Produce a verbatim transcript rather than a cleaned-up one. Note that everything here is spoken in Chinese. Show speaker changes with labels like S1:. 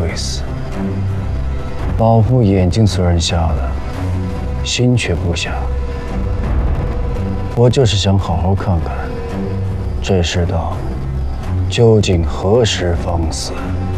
S1: 会死。老夫眼睛虽然瞎了，心却不瞎。我就是想好好看看，这世道究竟何时方死。